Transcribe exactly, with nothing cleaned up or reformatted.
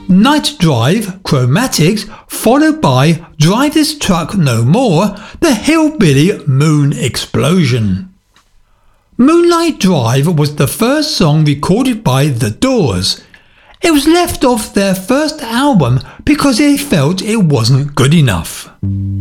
Night Drive, Chromatics, followed by Drive This Truck No More, the Hillbilly Moon Explosion. Moonlight Drive was the first song recorded by The Doors. It was left off their first album because they felt it wasn't good enough.